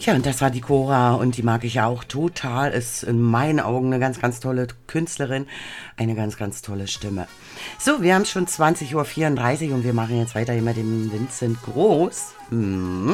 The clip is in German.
Ja, und das war die Cora und die mag ich ja auch total. Ist in meinen Augen eine ganz, ganz tolle Künstlerin, eine ganz, ganz tolle Stimme. So, wir haben schon 20:34 Uhr und wir machen jetzt weiter hier mit dem Vincent Groß.